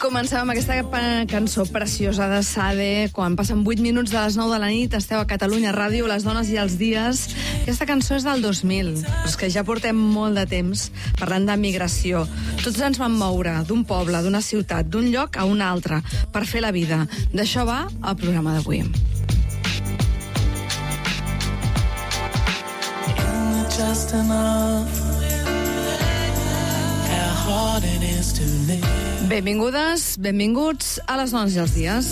comencem amb aquesta cançó preciosa de Sade. Quan passen 8 minuts de les 9 de la nit, esteu a Catalunya Ràdio, Les dones i els dies. Aquesta cançó és del 2000, però és que ja portem molt de temps parlant de migració. Tots ens vam moure d'un poble, d'una ciutat, d'un lloc a un altre, per fer la vida. D'això va el programa d'avui. Just enough. How hard it is to live. Benvingudes, benvinguts a Les dones i els dies.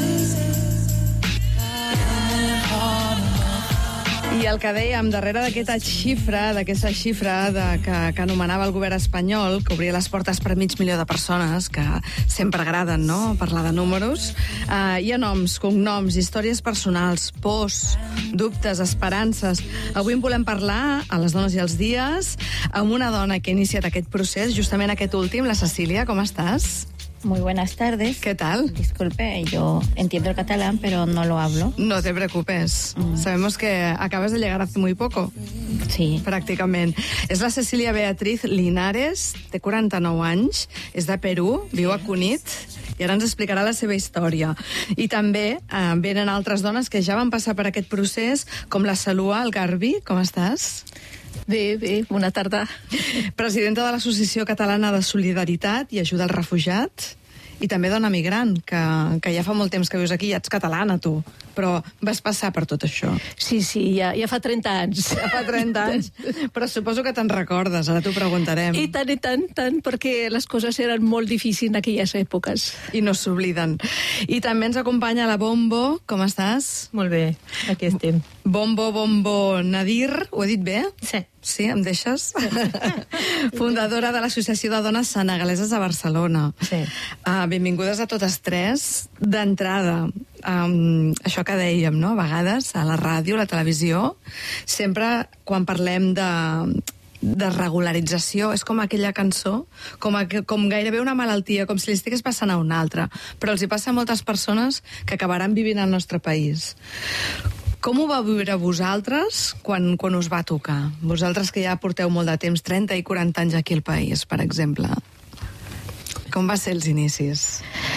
I el que dèiem, darrere d'aquesta xifra que anomenava el govern espanyol, que obria les portes per 500.000 de persones, que sempre agraden, no?, parlar de números, hi ha noms, cognoms, històries personals, pors, dubtes, esperances. Avui en volem parlar, a Les dones i els dies, amb una dona que ha iniciat aquest procés, justament aquest últim, la Cecília. Com estàs? Muy buenas tardes. ¿Qué tal? Disculpe, yo entiendo el catalán, pero no lo hablo. No te preocupes. Sabemos que acabas de llegar hace muy poco. Sí. Pràcticament. És la Cecília Beatriz Linares, té 49 anys, és de Perú, viu a Cunit, i ara ens explicarà la seva història. I també venen altres dones que ja van passar per aquest procés, com la Salua Algarbi. Com estàs? Bé, bona tarda. Presidenta de l'Associació Catalana de Solidaritat i Ajuda al Refugiat, i també dona migrant, que ja fa molt temps que vius aquí, ja ets catalana, tu, però vas passar per tot això. Sí, ja fa 30 anys. Ja fa 30 anys, però suposo que te'n recordes, ara t'ho preguntarem. I tant, perquè les coses eren molt difícils en aquelles èpoques. I no s'obliden. I també ens acompanya la Bombo. Com estàs? Molt bé, aquí estem. Bombo Nadir, ho he dit bé? Sí. Sí, em deixes? Fundadora de l'Associació de Dones Senegaleses a Barcelona. Sí. Benvingudes a totes tres. D'entrada, això que dèiem, no?, a vegades, a la ràdio, a la televisió, sempre quan parlem de regularització, és com aquella cançó, com gairebé una malaltia, com si li estigués passant a una altra, però els hi passa a moltes persones que acabaran vivint al nostre país. Com ho va viure vosaltres quan us va tocar? Vosaltres que ja porteu molt de temps, 30 i 40 anys aquí al país, per exemple. Com va ser els inicis?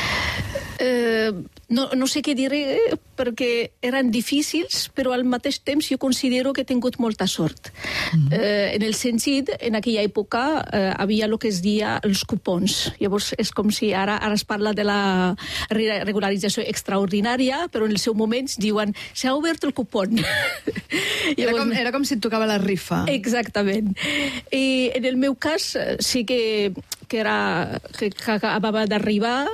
No sé què diré, perquè eren difícils, però al mateix temps jo considero que he tingut molta sort. En el sentit, en aquella època havia el que es deia els cupons. Llavors és com si ara es parla de la regularització extraordinària, però en el seu moment diuen s'ha obert el cupon. Era com si et tocava la rifa. Exactament. I en el meu cas sí que acabava d'arribar,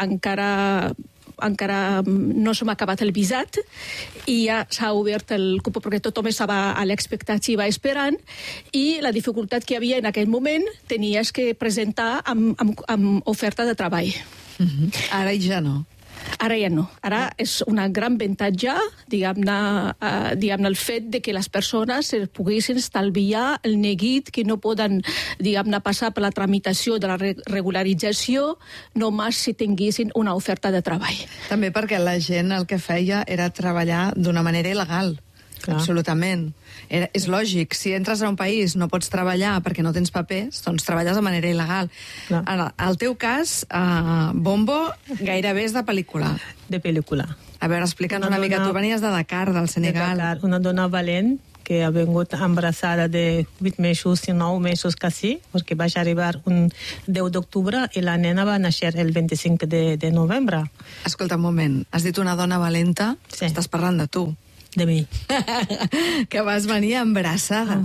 encara no s'ha acabat el visat i ja s'ha obert el cupó perquè tothom estava a l'expectativa esperant, i la dificultat que hi havia en aquell moment tenies que presentar amb oferta de treball. Ara ja no. Ara ja no. Ara és una gran avantatge, diguem-ne, el fet de que les persones poguessin estalviar el neguit que no poden, diguem-ne, passar per la tramitació de la regularització només si tinguessin una oferta de treball. També perquè la gent el que feia era treballar d'una manera il·legal. Clar. Absolutament. És lògic, si entres a un país no pots treballar perquè no tens papers, doncs treballes de manera il·legal. En el teu cas, Bombo, gairebé és de pel·lícula. De pel·lícula. A veure, explica'ns una mica. Tu venies de Dakar, del Senegal. De Dakar, una dona valent que ha vingut embarassada de 8 mesos i 9 mesos quasi, perquè vaig arribar un 10 d'octubre i la nena va néixer el 25 de novembre. Escolta, un moment, has dit una dona valenta? Sí. Estàs parlant de tu. De mi. Que vas venir embarassada.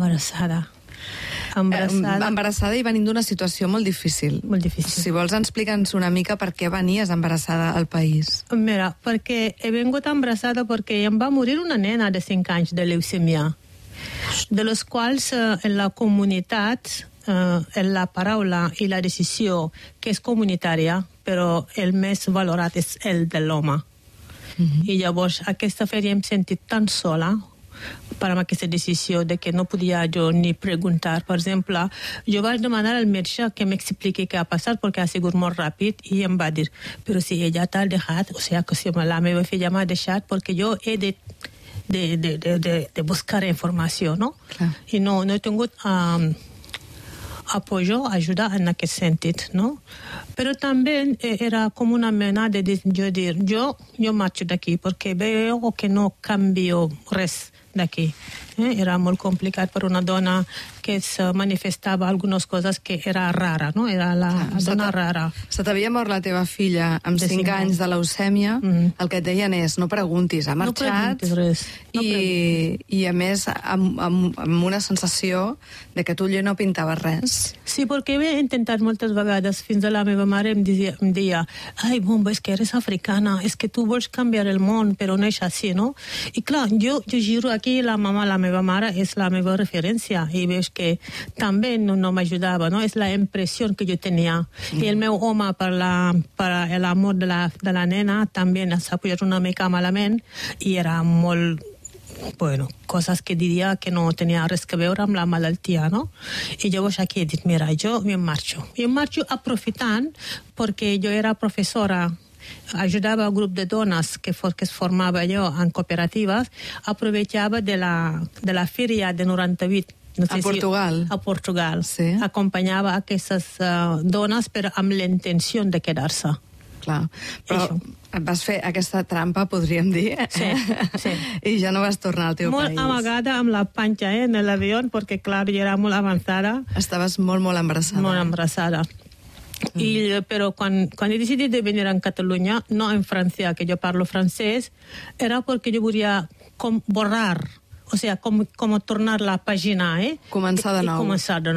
Embarassada i venint d'una situació molt difícil. Molt difícil. Si vols, explica'ns una mica per què venies embarassada al país. Mira, perquè he vingut embarassada perquè em va morir una nena de 5 anys de leucèmia, de les quals en la comunitat la paraula i la decisió que és comunitària, però el més valorat és el de l'home. I llavors aquesta feria em sentit tan sola per amb aquesta decisió de que no podia jo ni preguntar. Per exemple, jo vaig demanar al metge que m'expliqui què ha passat perquè ha sigut molt ràpid i em va dir, però si ella t'ha deixat, o sigui que si la meva filla m'ha deixat perquè jo he de buscar informació, no? Clar. I no he tingut apoyo, ayuda en aquest sentit, no? Però també era com una mena de dir, jo marxo d'aquí perquè veo que no canvio res d'aquí. Era molt complicat per una dona que se manifestava algunes coses que era rara, no? Era la dona rara. Se t'havia mort la teva filla amb 5 anys de leucèmia, el que et deien és no preguntis, ha marxat, i a més amb una sensació de que tu allò no pintaves res. Sí, perquè he intentat moltes vegades, fins a la meva mare em deia ai, bomba, és que eres africana, és que tu vols canviar el món, però no és així, no? I clar, jo giro aquí, la meva mare és la meva referència, i veig que també no m'ajudava, no? És la impressió que jo tenia. I el meu home, per l'amor de la nena, també s'ha pujat una mica malament, i era molt... bueno, coses que diria que no tenia res que veure amb la malaltia, no? I llavors aquí he dit, mira, jo em marxo. I em marxo aprofitant, perquè jo era professora, ajudava un grup de dones que es formava jo en cooperatives, aprovechava de la fèria de 98. No sé A Portugal. Sí. Acompanyava aquestes dones però amb la intenció de quedar-se. Clar, però vas fer aquesta trampa, podríem dir, sí. I ja no vas tornar al teu país. Molt amagada amb la panxa en l'avió, perquè, clar, jo era molt avançada. Estaves molt embarassada. Molt embarassada. Però quan he decidit de venir a Catalunya, no en França, que jo parlo francès, era perquè jo volia com borrar, o sea, com tornar la pàgina, Començar de nou.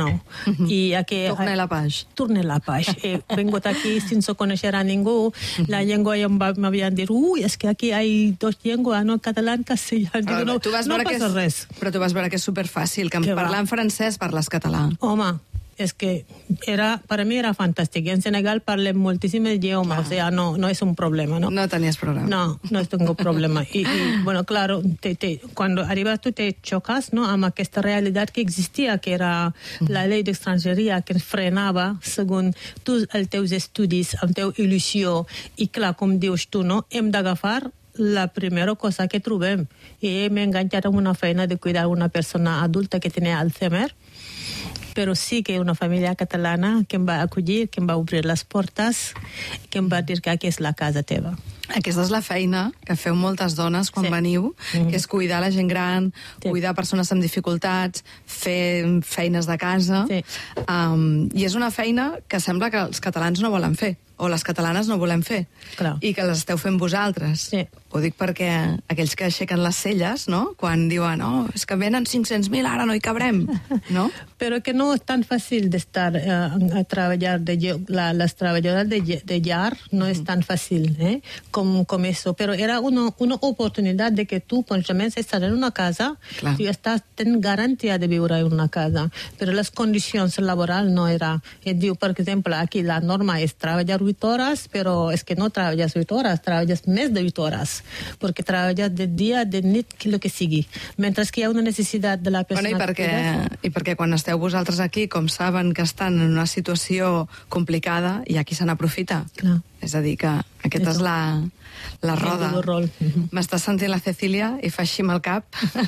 Tornar la pàgina. Tornar la pàgina. He vingut aquí sense conèixer a ningú. La llengua ja m'havien dit, és que aquí hi ha 2 llengües, no? Català i castellà. No passa res. Però tu vas veure que és superfàcil, que parlant francès parles català. Home, és que per mi era fantàstic. En Senegal parlem moltíssimes idiomes, o sea, no és un problema, ¿no? No tenies problema. No tengo problema. Y bueno, claro, cuando arribas tú te chocas, ¿no? Amb aquesta realitat que existia, que era la llei d'estrangeria que frenava segons els teus estudis, amb teu il·lusió. I clar, com dius tu, no? Hem d'agafar la primera cosa que trobem. I m'he enganxat amb una feina de cuidar una persona adulta que tenia Alzheimer, però sí que una família catalana que em va acollir, que em va obrir les portes, que em va dir que aquí és la casa teva. Aquesta és la feina que feu moltes dones quan veniu, que és cuidar la gent gran, cuidar persones amb dificultats, fer feines de casa. I és una feina que sembla que els catalans no volen fer, o les catalanes no volem fer, i que les esteu fent vosaltres. Ho dic perquè aquells que aixequen les celles, no?, quan diuen, és que venen 500.000, ara no hi cabrem, no? Però que no és tan fàcil d'estar a treballar, les treballadores de llar no és tan fàcil, com eso. Però era una oportunitat de que tu, ponchament, estàs en una casa, tu tens garantia de viure en una casa, però les condicions laborals no era. Et diu, per exemple, aquí la norma és treballar 8 hores, però és que no treballes 8 hores, treballes més de 8 hores, perquè treballes de dia, de nit, el que sigui. Mentre que hi ha una necessitat de la persona... I perquè quan esteu vosaltres aquí, com saben que estan en una situació complicada, hi ha qui se n'aprofita. És a dir, que aquesta és la roda. M'està sentint la Cecília i fa així amb el cap.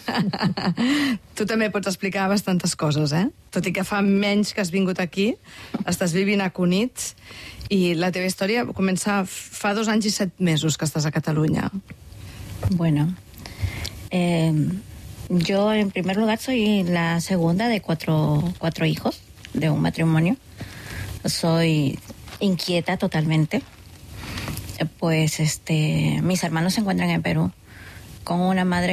Tu també pots explicar bastantes coses, Tot i que fa menys que has vingut aquí, estàs vivint a Cunit, i la teva història comença fa 2 anys i 7 mesos que estàs a Catalunya. Bueno, yo en primer lugar soy la segunda de cuatro hijos de un matrimonio. Soy inquieta totalmente. Pues mis hermanos se encuentran en Perú con una madre